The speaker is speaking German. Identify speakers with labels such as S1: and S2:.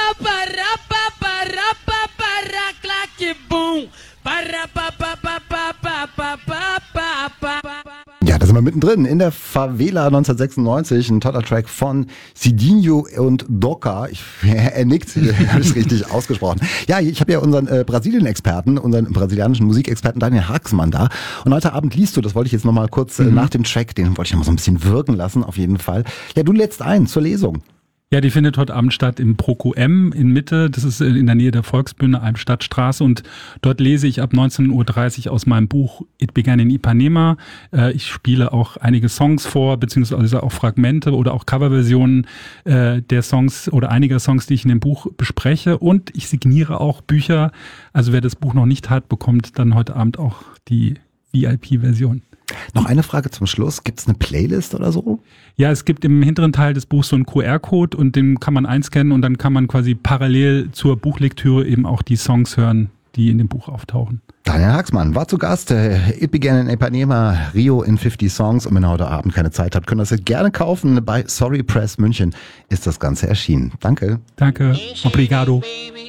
S1: Ja, da sind wir mittendrin in der Favela 1996, ein toller Track von Cidinho und Doca. Er nickt, habe ich richtig ausgesprochen. Ja, ich habe ja unseren Brasilien-Experten, unseren brasilianischen Musikexperten Daniel Haaksmann da. Und heute Abend liest du, das wollte ich jetzt nochmal kurz nach dem Track, den wollte ich nochmal so ein bisschen wirken lassen, auf jeden Fall. Ja, du lädst ein zur Lesung.
S2: Ja, die findet heute Abend statt im ProQM in Mitte. Das ist in der Nähe der Volksbühne, Almstadtstraße. Und dort lese ich ab 19.30 Uhr aus meinem Buch It Began in Ipanema. Ich spiele auch einige Songs vor, beziehungsweise auch Fragmente oder auch Coverversionen der Songs oder einiger Songs, die ich in dem Buch bespreche. Und ich signiere auch Bücher. Also wer das Buch noch nicht hat, bekommt dann heute Abend auch die VIP-Version.
S1: Noch eine Frage zum Schluss. Gibt es eine Playlist oder so?
S2: Ja, es gibt im hinteren Teil des Buchs so einen QR-Code und den kann man einscannen und dann kann man quasi parallel zur Buchlektüre eben auch die Songs hören, die in dem Buch auftauchen.
S1: Daniel Haaksmann war zu Gast. It Began in Ipanema, Rio in 50 Songs. Und wenn ihr heute Abend keine Zeit habt, könnt ihr das gerne kaufen. Bei Sorry Press München ist das Ganze erschienen. Danke.
S2: Danke. Obrigado.